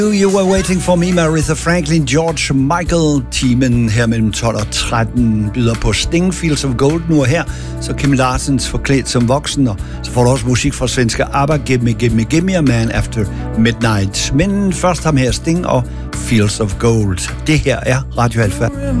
You Were Waiting For Me med Aretha Franklin, George Michael. Timen her mellem 12 og 13 byder på Sting, Fields of Gold nu og her. Så Kim Larsens Forklædt som voksen, og så får du også musik fra svenske ABBA, Give Me, Give Me, Give Me a Man After Midnight. Men først ham her Sting og Fields of Gold. Det her er Radio Alpha.